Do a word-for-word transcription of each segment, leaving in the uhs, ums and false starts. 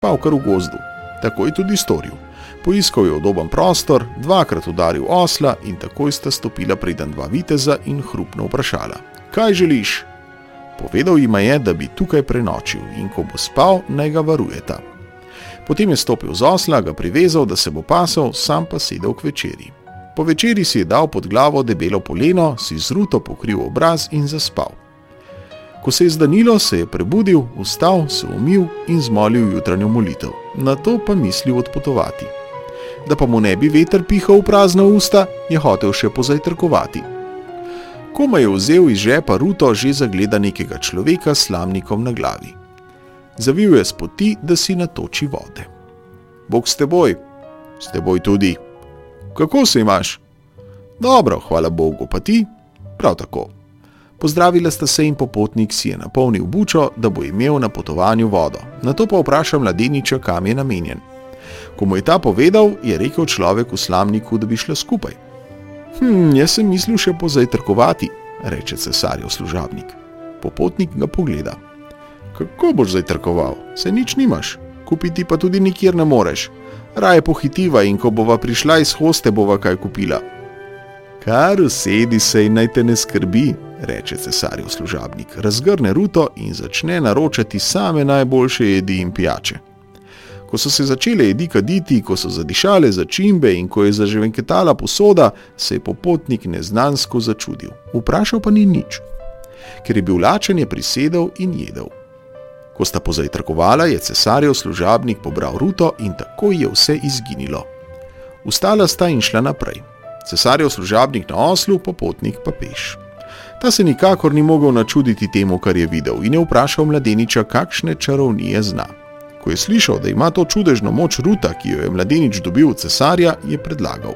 spal kar v gozdu. Tako je tudi storil. Poiskal je udoben prostor, dvakrat udaril osla in takoj sta stopila preden dva viteza in hrupno vprašala: Kaj želiš? Povedal jima je, da bi tukaj prenočil in ko bo spal, naj ga varujeta. Potem je stopil z osla, ga privezal, da se bo pasal, sam pa sedel k večeri. Po večeri si je dal pod glavo debelo poleno, si z ruto pokril obraz in zaspal. Ko se je zdanilo, se je prebudil, vstal, se umil in zmolil jutranjo molitev, nato pa mislil odpotovati. Da pa mu ne bi veter pihal v prazna usta, je hotel še pozajtrkovati. Ko je vzel iz žepa ruto, že zagleda nekega človeka s slamnikom na glavi. Zavil je s poti, da si natoči vode. Bog s teboj. S teboj tudi. Kako se imaš? Dobro, hvala Bogu, pa ti? Prav tako. Pozdravila sta se in popotnik si je napolnil bučo, da bo imel na potovanju vodo. Nato pa vpraša mladeniča, kam je namenjen. Ko mu je ta povedal, je rekel človek v slamniku, da bi šla skupaj. Hm, jaz sem mislil še pozajtrkovati, reče cesarjev služabnik. Popotnik ga pogleda. Kako boš zajtrkoval? Se nič nimaš. Kupiti pa tudi nikjer ne moreš. Raje pohitiva in ko bova prišla iz hoste, bova kaj kupila. Kar usedi se in naj te ne skrbi, reče cesarjev služabnik. Razgrne ruto in začne naročati same najboljše jedi in pijače. Ko so se začele jedi kaditi, ko so zadišale začimbe in ko je zažvenketala posoda, se je popotnik neznansko začudil. Vprašal pa ni nič. Ker je bil lačen, je prisedel in jedel. Ko sta pozajtrkovala, je cesarjev služabnik pobral ruto in takoj je vse izginilo. Vstala sta in šla naprej. Cesarjev služabnik na oslu, popotnik pa peš. Ta se nikakor ni mogel načuditi temu, kar je videl, in je vprašal mladeniča, kakšne čarovnije zna. Ko je slišal, da ima to čudežno moč ruta, ki jo je mladenič dobil od cesarja, je predlagal: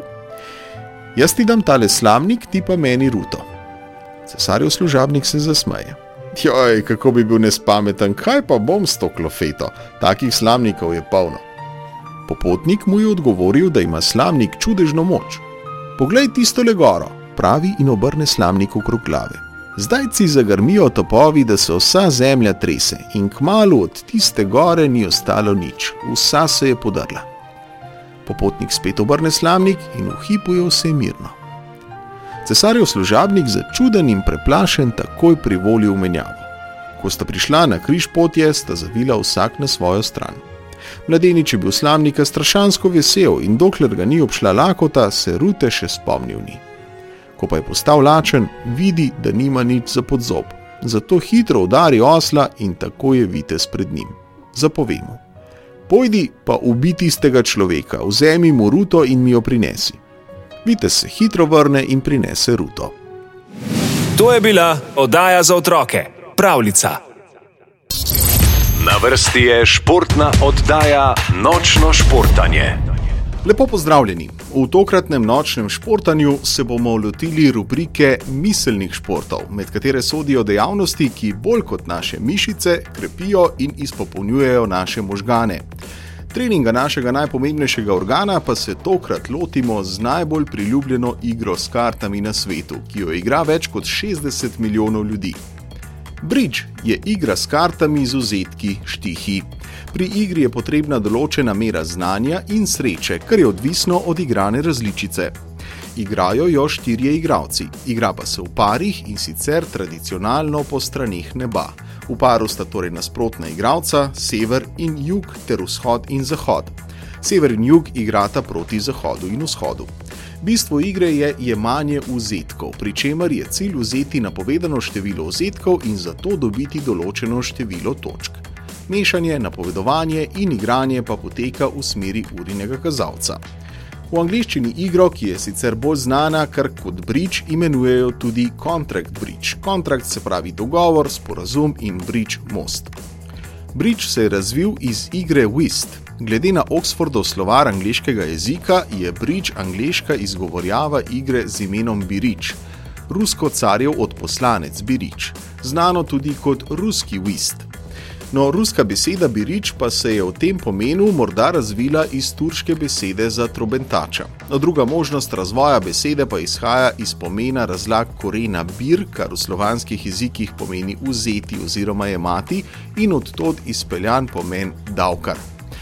Jaz ti dam tale slamnik, ti pa meni ruto. Cesarjev služabnik se zasmeje. Joj, kako bi bil nespameten, kaj pa bom s to klofeto? Takih slamnikov je polno. Popotnik mu je odgovoril, da ima slamnik čudežno moč. Poglej tistole goro, pravi in obrne slamnik okrog glave. Zdajci zagrmijo topovi, da se vsa zemlja trese in kmalu od tiste gore ni ostalo nič, vsa se je podrla. Popotnik spet obrne slamnik in v hipu je vse mirno. Cesarjev služabnik, začuden in preplašen, takoj privoli v menjavo. Ko sta prišla na križ potje, sta zavila vsak na svojo stran. Mladenič je bil slamnika strašansko vesel in dokler ga ni obšla lakota, se rute še spomnil ni. Ko pa je postal lačen, vidi, da nima nič za podzob. Zato hitro udari osla in tako je vitez pred njim. Zapove mu: Pojdi pa ubi tistega človeka, vzemi mu ruto in mi jo prinesi. Vitez se hitro vrne in prinese ruto. To je bila oddaja za otroke, Pravljica. Na vrsti je športna oddaja Nočno športanje. Lepo pozdravljeni. V tokratnem nočnem športanju se bomo lotili rubrike miselnih športov, med katere sodijo dejavnosti, ki bolj kot naše mišice krepijo in izpopolnjujejo naše možgane. Treninga našega najpomembnejšega organa pa se tokrat lotimo z najbolj priljubljeno igro s kartami na svetu, ki jo igra več kot šestdeset milijonov ljudi. Bridge je igra s kartami z vzetki, štihi. Pri igri je potrebna določena mera znanja in sreče, kar je odvisno od igrane različice. Igrajo jo štirje igralci, igra pa se v parih in sicer tradicionalno po straneh neba. V paru sta torej nasprotna igralca, sever in jug ter vzhod in zahod. Sever in jug igrata proti zahodu in vzhodu. Bistvo igre je jemanje vzetkov, pri čemer je cilj vzeti napovedano število vzetkov in zato dobiti določeno število točk. Mešanje, napovedovanje in igranje pa poteka v smeri urinega kazalca. V angleščini igro, ki je sicer bolj znana kar kot bridge, imenujejo tudi contract bridge. Kontrakt se pravi dogovor, sporazum in bridge most. Bridge se je razvil iz igre whist. Glede na Oxfordov slovar angleškega jezika je bridge angleška izgovorjava igre z imenom birič. Rusko carjev odposlanec birič, znano tudi kot ruski whist. No, ruska beseda birič pa se je v tem pomenu morda razvila iz turške besede za trobentača. No, druga možnost razvoja besede pa izhaja iz pomena razlag korena bir, kar v slovanskih jezikih pomeni vzeti oziroma jemati, in od tod izpeljan pomen davkar.